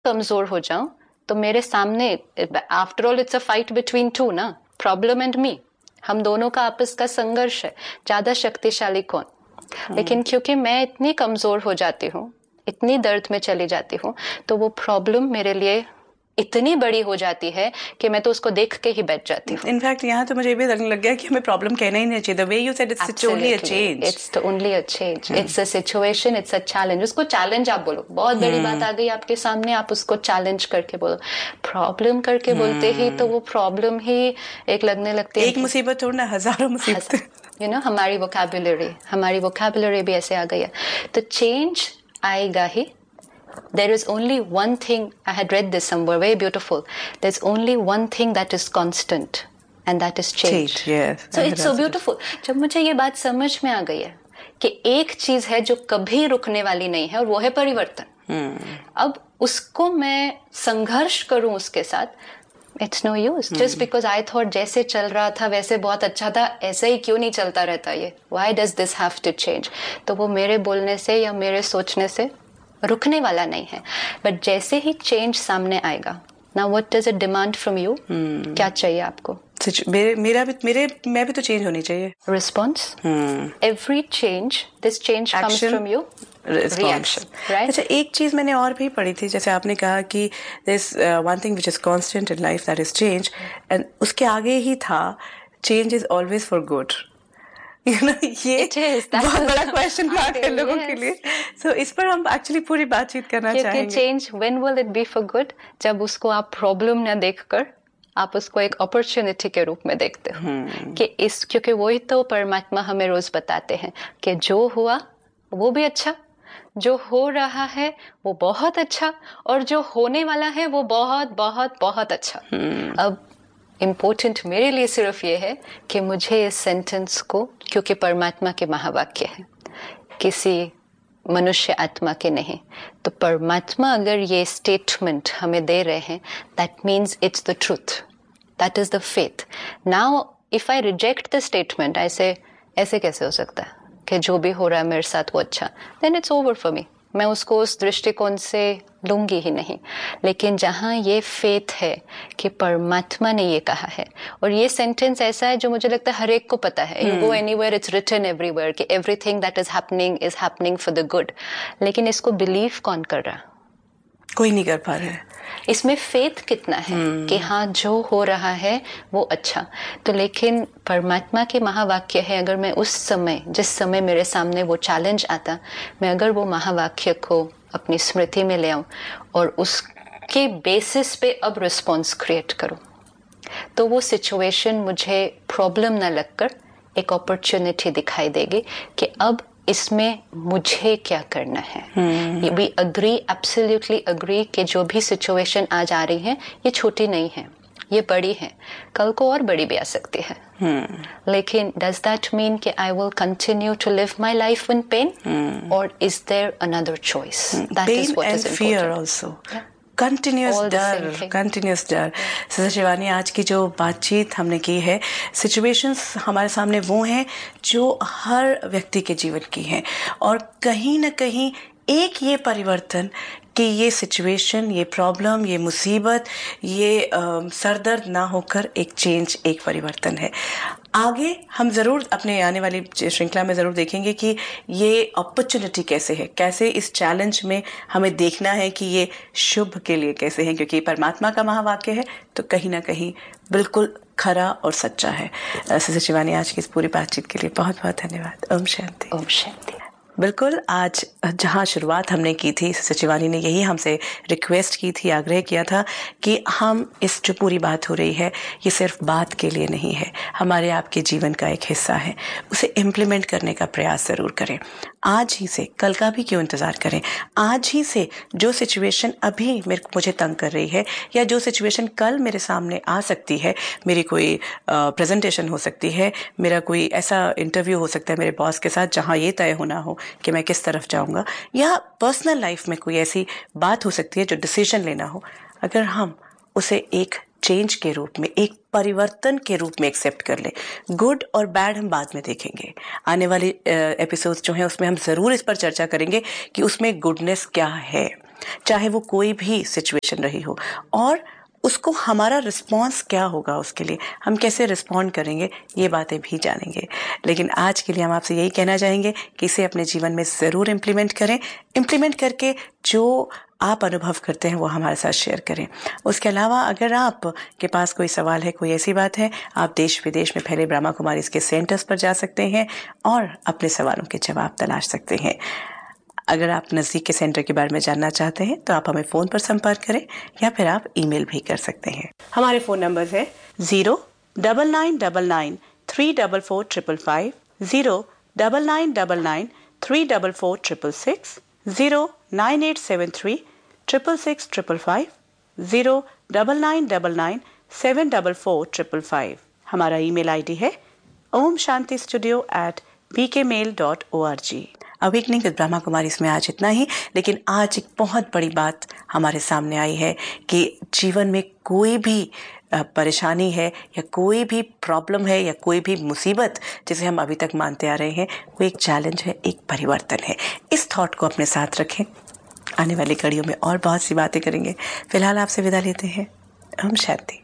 कमजोर हो जाऊं तो मेरे सामने, after all it's a fight between two ना, प्रॉब्लम एंड मी, हम दोनों का आपस का संघर्ष है, ज्यादा शक्तिशाली कौन। लेकिन क्योंकि मैं इतनी कमजोर हो जाती हूँ, इतनी दर्द में चली जाती हूँ, तो वो प्रॉब्लम मेरे लिए इतनी बड़ी हो जाती है कि मैं तो उसको देख के ही बैठ जाती हूँ। इनफैक्ट यहाँ तो मुझे भी लगने लग गया कि हमें प्रॉब्लम कहना ही नहीं चाहिए। The way you said it's only a change. It's only a change. It's a situation. It's a challenge. उसको चैलेंज आप बोलो, बहुत बड़ी बात आ गई आपके सामने, आप उसको चैलेंज करके बोलो। प्रॉब्लम करके बोलते ही तो वो प्रॉब्लम ही एक लगने लगती है। एक मुसीबत थोड़ा ना, हजारों मुसीबतें। You know, हमारी vocabulary भी ऐसे आ गई है। तो चेंज आएगा ही। There is only one thing, I had read this somewhere, very beautiful. There's only one thing that is constant, and that is change. Yes. So it's so beautiful. जब मुझे ये बात समझ में आ गई है कि एक चीज है जो कभी रुकने वाली नहीं है, और वो है परिवर्तन। अब उसको मैं संघर्ष करूं उसके साथ, It's no use. Just because I thought जैसे चल रहा था वैसे बहुत अच्छा था, ऐसे ही क्यों नहीं चलता रहता ये? Why does this have to change? तो वो मेरे बोलने से या मेरे सोचने से रुकने वाला नहीं है। बट जैसे ही चेंज सामने आएगा, now what does it demand from you? क्या चाहिए आपको? मैं भी तो चेंज होनी चाहिए। Response. Every change, this change comes from you. Reaction, right? अच्छा, एक चीज मैंने और भी पढ़ी थी, जैसे आपने कहा कि there's one thing which is constant in life, that is change, and उसके आगे ही था change is always for good. ये बहुत बड़ा क्वेश्चन मार्क है लोगों के लिए। So इस पर हम एक्चुअली पूरी बातचीत करना चाहेंगे। Change when will it be for good? जब उसको आप प्रॉब्लम ना देखकर आप उसको एक अपॉर्चुनिटी के रूप में देखते हो कि क्योंकि वही तो परमात्मा हमें रोज बताते हैं कि जो हुआ वो भी अच्छा, जो हो रहा है वो बहुत अच्छा, और जो होने वाला है वो बहुत बहुत बहुत अच्छा। अब इम्पोर्टेंट मेरे लिए सिर्फ ये है कि मुझे इस सेंटेंस को, क्योंकि परमात्मा के महावाक्य है, किसी मनुष्य आत्मा के नहीं, तो परमात्मा अगर ये स्टेटमेंट हमें दे रहे हैं, that means it's the truth, that is the faith. Now if I reject the statement, ऐसे कैसे हो सकता है कि जो भी हो रहा है मेरे साथ वो अच्छा, then it's over for me, मैं उसको उस दृष्टिकोण से लूंगी ही नहीं। लेकिन जहाँ ये फेथ है कि परमात्मा ने ये कहा है, और ये सेंटेंस ऐसा है जो मुझे लगता है हर एक को पता है, you go anywhere it's written everywhere कि everything that is happening for the good, लेकिन इसको बिलीव कौन कर रहा? कोई नहीं कर पा रहा है। इसमें फेथ कितना है कि हाँ जो हो रहा है वो अच्छा। तो लेकिन परमात्मा के महावाक्य है, अगर मैं उस समय, जिस समय मेरे सामने वो चैलेंज आता, मैं अगर वो महावाक्य को अपनी स्मृति में ले आऊं और उसके बेसिस पे अब रिस्पॉन्स क्रिएट करूं, तो वो सिचुएशन मुझे प्रॉब्लम ना लगकर एक अपॉर्चुनिटी दिखाई देगी कि अब इसमें मुझे क्या करना है। वी अग्री, एब्सोल्युटली अग्री कि जो भी सिचुएशन आज आ रही है ये छोटी नहीं है, ये बड़ी है, कल को और बड़ी भी आ सकती है। लेकिन डज दैट मीन कि I will continue to live my life in pen, और is there another choice? That is what is important. Continuous डर। सिस्टर शिवानी, आज की जो बातचीत हमने की है, सिचुएशंस हमारे सामने वो हैं जो हर व्यक्ति के जीवन की हैं, और कहीं ना कहीं एक ये परिवर्तन कि ये सिचुएशन, ये प्रॉब्लम, ये मुसीबत, ये सरदर्द ना होकर एक चेंज, एक परिवर्तन है। आगे हम ज़रूर अपने आने वाली श्रृंखला में ज़रूर देखेंगे कि ये अपॉर्चुनिटी कैसे है, कैसे इस चैलेंज में हमें देखना है कि ये शुभ के लिए कैसे है, क्योंकि परमात्मा का महावाक्य है तो कहीं ना कहीं बिल्कुल खरा और सच्चा है। सिस्टर शिवानी, आज की इस पूरी बातचीत के लिए बहुत बहुत धन्यवाद। ओम शांति। ओम शांति। बिल्कुल, आज जहाँ शुरुआत हमने की थी, सिस्टर शिवानी ने यही हमसे रिक्वेस्ट की थी, आग्रह किया था कि हम इस जो पूरी बात हो रही है ये सिर्फ बात के लिए नहीं है, हमारे आपके जीवन का एक हिस्सा है, उसे इम्प्लीमेंट करने का प्रयास ज़रूर करें। आज ही से, कल का भी क्यों इंतज़ार करें, आज ही से जो सिचुएशन अभी मुझे तंग कर रही है, या जो सिचुएशन कल मेरे सामने आ सकती है, मेरी कोई प्रेजेंटेशन हो सकती है, मेरा कोई ऐसा इंटरव्यू हो सकता है मेरे बॉस के साथ जहाँ ये तय होना हो कि मैं किस तरफ जाऊंगा, या पर्सनल लाइफ में कोई ऐसी बात हो सकती है जो डिसीजन लेना हो, अगर हम उसे एक चेंज के रूप में, एक परिवर्तन के रूप में एक्सेप्ट कर लें, गुड और बैड हम बाद में देखेंगे। आने वाली एपिसोड्स जो हैं उसमें हम ज़रूर इस पर चर्चा करेंगे कि उसमें गुडनेस क्या है, चाहे वो कोई भी सिचुएशन रही हो, और उसको हमारा रिस्पॉन्स क्या होगा, उसके लिए हम कैसे रिस्पॉन्ड करेंगे, ये बातें भी जानेंगे। लेकिन आज के लिए हम आपसे यही कहना चाहेंगे कि इसे अपने जीवन में ज़रूर इम्प्लीमेंट करें। इम्प्लीमेंट करके जो आप अनुभव करते हैं वो हमारे साथ शेयर करें। उसके अलावा अगर आप के पास कोई सवाल है, कोई ऐसी बात है, आप देश विदेश में फैले ब्रह्मा कुमारीज के सेंटर्स पर जा सकते हैं और अपने सवालों के जवाब तलाश सकते हैं। अगर आप नज़दीक के सेंटर के बारे में जानना चाहते हैं तो आप हमें फ़ोन पर संपर्क करें या फिर आप ईमेल भी कर सकते हैं। हमारे फ़ोन नंबर है 09999344555, 09999344666, 09873666555, 09999744555। हमारा ईमेल आईडी है omshantistudio@bkmail.org। Awakening with Brahma Kumari इसमें आज इतना ही। लेकिन आज एक बहुत बड़ी बात हमारे सामने आई है कि जीवन में कोई भी परेशानी है या कोई भी प्रॉब्लम है या कोई भी मुसीबत जिसे हम अभी तक मानते आ रहे हैं, वो एक चैलेंज है, एक परिवर्तन है। इस थॉट को अपने साथ रखें। आने वाली कड़ियों में और बहुत सी बातें करेंगे। फिलहाल आपसे विदा लेते हैं। ओम शांति।